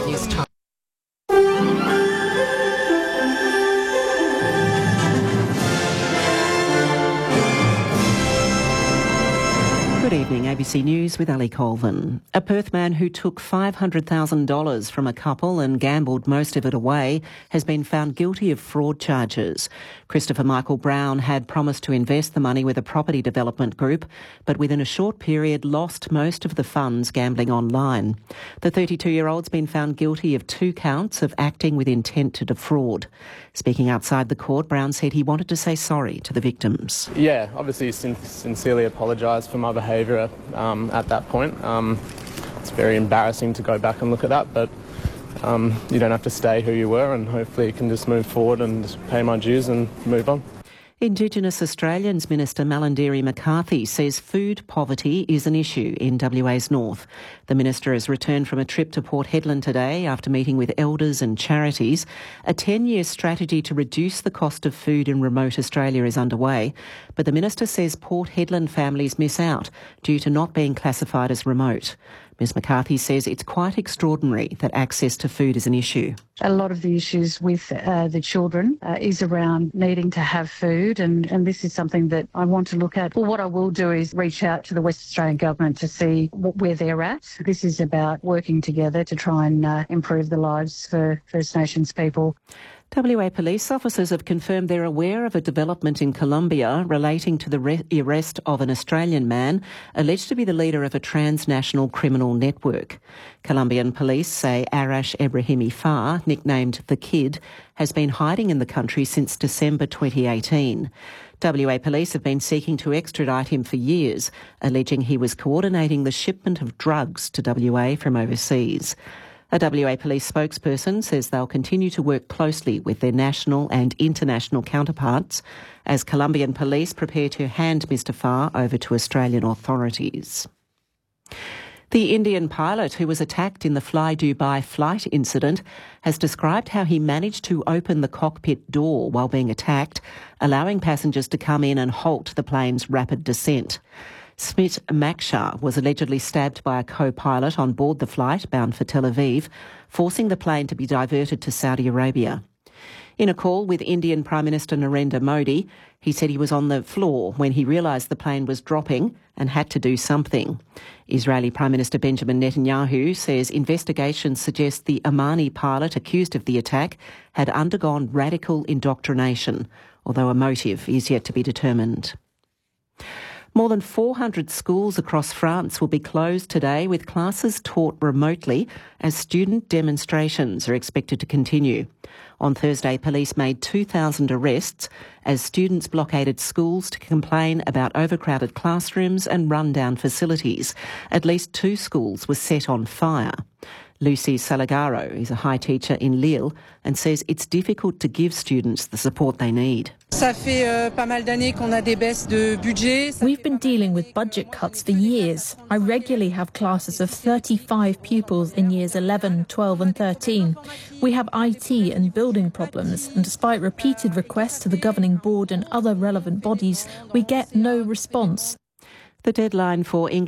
News Time. Good evening, ABC News with Ali Colvin. A Perth man who took $500,000 from a couple and gambled most of it away has been found guilty of fraud charges. Christopher Michael Brown had promised to invest the money with a property development group, but within a short period lost most of the funds gambling online. The 32-year-old's been found guilty of 2 counts of acting with intent to defraud. Speaking outside the court, Brown said he wanted to say sorry to the victims. Yeah, obviously sincerely apologise for my behaviour at that point. It's very embarrassing to go back and look at that, but you don't have to stay who you were, and hopefully you can just move forward and pay my dues and move on. Indigenous Australians Minister Malarndirri McCarthy says food poverty is an issue in WA's north. The minister has returned from a trip to Port Hedland today after meeting with elders and charities. A 10-year strategy to reduce the cost of food in remote Australia is underway, but the minister says Port Hedland families miss out due to not being classified as remote. Ms McCarthy says it's quite extraordinary that access to food is an issue. A lot of the issues with the children is around needing to have food, and this is something that I want to look at. Well, what I will do is reach out to the West Australian Government to see where they're at. This is about working together to try and improve the lives for First Nations people. WA police officers have confirmed they're aware of a development in Colombia relating to the arrest of an Australian man alleged to be the leader of a transnational criminal network. Colombian police say Arash Ebrahimi Far, nicknamed The Kid, has been hiding in the country since December 2018. WA police have been seeking to extradite him for years, alleging he was coordinating the shipment of drugs to WA from overseas. A WA police spokesperson says they'll continue to work closely with their national and international counterparts as Colombian police prepare to hand Mr Far over to Australian authorities. The Indian pilot who was attacked in the Fly Dubai flight incident has described how he managed to open the cockpit door while being attacked, allowing passengers to come in and halt the plane's rapid descent. Smit Makshar was allegedly stabbed by a co-pilot on board the flight bound for Tel Aviv, forcing the plane to be diverted to Saudi Arabia. In a call with Indian Prime Minister Narendra Modi, he said he was on the floor when he realised the plane was dropping and had to do something. Israeli Prime Minister Benjamin Netanyahu says investigations suggest the Omani pilot accused of the attack had undergone radical indoctrination, although a motive is yet to be determined. More than 400 schools across France will be closed today, with classes taught remotely as student demonstrations are expected to continue. On Thursday, police made 2,000 arrests as students blockaded schools to complain about overcrowded classrooms and run-down facilities. At least 2 schools were set on fire. Lucy Salagaro is a high teacher in Lille and says it's difficult to give students the support they need. We've been dealing with budget cuts for years. I regularly have classes of 35 pupils in years 11, 12 and 13. We have IT and building problems, and despite repeated requests to the governing board and other relevant bodies, we get no response. The deadline for English